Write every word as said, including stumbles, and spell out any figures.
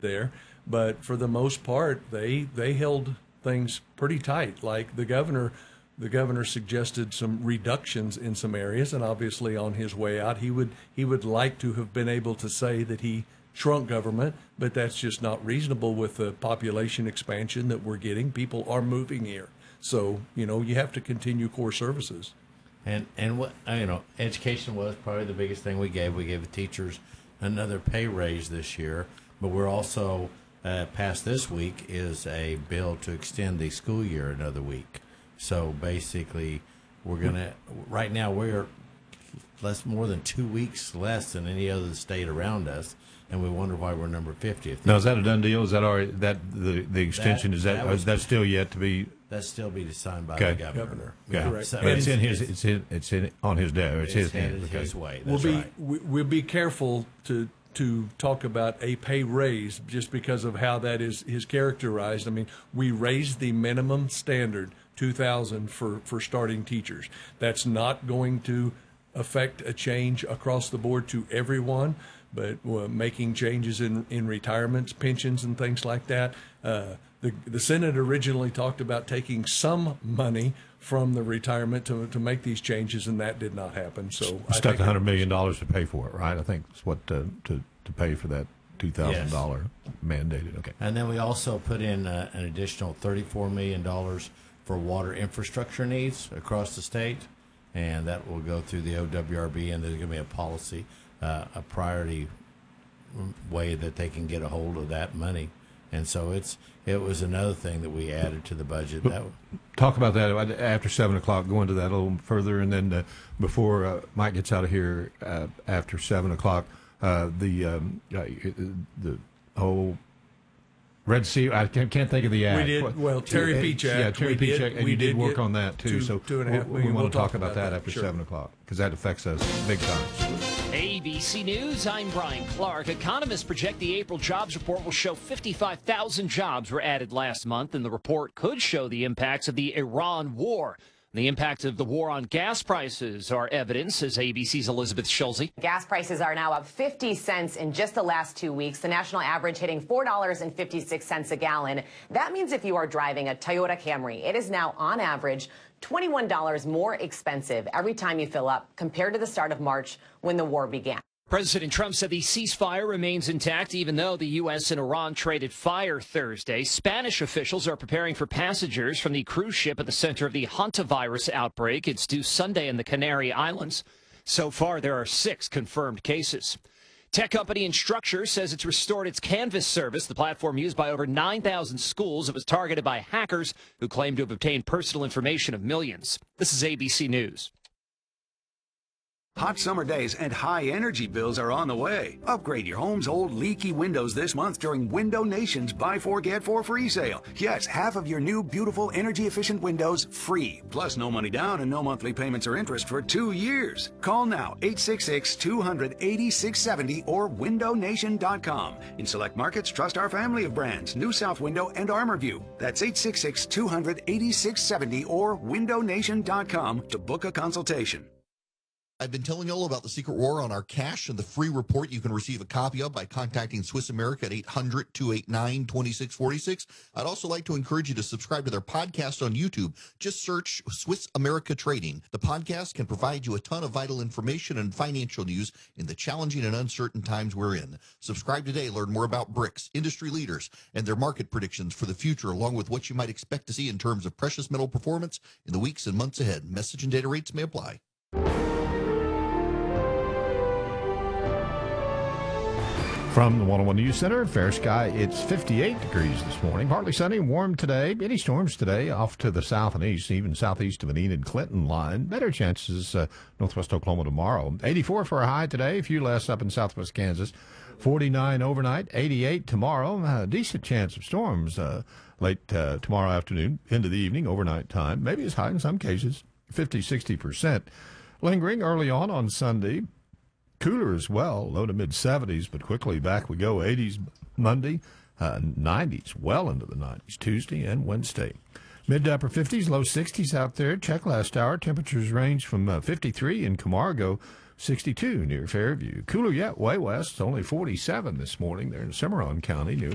there. But for the most part, they they held things pretty tight. Like the governor, the governor suggested some reductions in some areas, and obviously on his way out, he would he would like to have been able to say that he shrunk government, but that's just not reasonable with the population expansion that we're getting. People are moving here, so you know you have to continue core services. And and what you know, education was probably the biggest thing we gave. We gave the teachers another pay raise this year, but we're also uh, passed this week is a bill to extend the school year another week. So basically, we're gonna right now we're less more than two weeks less than any other state around us. And we wonder why we're number fiftieth. Now, is that a done deal? Is that already that the the extension? That, is that, that was, is that still yet to be? That's still be signed by okay. the governor. governor. Okay. Correct. So and it's, it's in his. It's in. It's in on his day. It's, it's his hand. His, okay. his way. we'll That's be right. we, we'll be careful to to talk about a pay raise just because of how that is is characterized. I mean, we raised the minimum standard two thousand for for starting teachers. That's not going to affect a change across the board to everyone. But uh, making changes in, in retirements, pensions, and things like that. Uh, the the Senate originally talked about taking some money from the retirement to to make these changes, and that did not happen. So I stuck think a hundred million dollars to pay for it, right? I think that's what uh, to to pay for that two thousand dollar yes. mandated. Okay. And then we also put in uh, an additional thirty-four million dollars for water infrastructure needs across the state, and that will go through the O W R B, and there's going to be a policy. Uh, a priority way that they can get a hold of that money, and so it's it was another thing that we added to the budget. That talk about that after seven o'clock. Go into that a little further, and then uh, before uh, Mike gets out of here uh, after seven o'clock, uh, the um, uh, the whole Red Sea. I can't, can't think of the act. We did well. Terry Peach Act. Yeah, Terry we Peach did, Act, and we you did, did work on that too. Two, so two and a half we, million. we want we'll to talk about, about that, that after sure. seven o'clock because that affects us big time. A B C News, I'm Brian Clark. Economists project the April jobs report will show fifty-five thousand jobs were added last month, and the report could show the impacts of the Iran war. The impact of the war on gas prices are evident, says A B C's Elizabeth Schulze. Gas prices are now up fifty cents in just the last two weeks, the national average hitting four dollars and fifty-six cents a gallon. That means if you are driving a Toyota Camry, it is now on average twenty-one dollars more expensive every time you fill up compared to the start of March when the war began. President Trump said the ceasefire remains intact, even though the U S and Iran traded fire Thursday. Spanish officials are preparing for passengers from the cruise ship at the center of the hantavirus outbreak. It's due Sunday in the Canary Islands. So far, there are six confirmed cases. Tech company Instructure says it's restored its Canvas service, the platform used by over nine thousand schools. It was targeted by hackers who claimed to have obtained personal information of millions. This is A B C News. Hot summer days and high energy bills are on the way. Upgrade your home's old leaky windows this month during Window Nation's Buy Four Get Four free sale. Yes, half of your new beautiful energy efficient windows free. Plus no money down and no monthly payments or interest for two years. Call now eight six six, two hundred, eighty-six seventy or window nation dot com. In select markets, trust our family of brands, New South Window and ArmorView. That's eight six six, two hundred, eighty-six seventy or window nation dot com to book a consultation. I've been telling you all about the Secret War on our cash and the free report you can receive a copy of by contacting Swiss America at eight hundred, two eight nine, two six four six. I'd also like to encourage you to subscribe to their podcast on YouTube. Just search Swiss America Trading. The podcast can provide you a ton of vital information and financial news in the challenging and uncertain times we're in. Subscribe today. Learn more about BRICS, industry leaders, and their market predictions for the future, along with what you might expect to see in terms of precious metal performance in the weeks and months ahead. Message and data rates may apply. From the one oh one News Center, fair sky, it's fifty-eight degrees this morning. Partly sunny and warm today. Any storms today off to the south and east, even southeast of an Enid Clinton line. Better chances uh, northwest Oklahoma tomorrow. eighty-four for a high today, a few less up in southwest Kansas. forty-nine overnight, eighty-eight tomorrow. A decent chance of storms uh, late uh, tomorrow afternoon into the evening, overnight time. Maybe as high in some cases, fifty, sixty percent. Lingering early on on Sunday. Cooler as well, low to mid seventies, but quickly back we go. eighties Monday, uh, nineties, well into the nineties, Tuesday and Wednesday. Mid to upper fifties, low sixties out there. Check last hour. Temperatures range from uh, fifty-three in Camargo, sixty-two near Fairview. Cooler yet, way west. It's only forty-seven this morning there in Cimarron County. New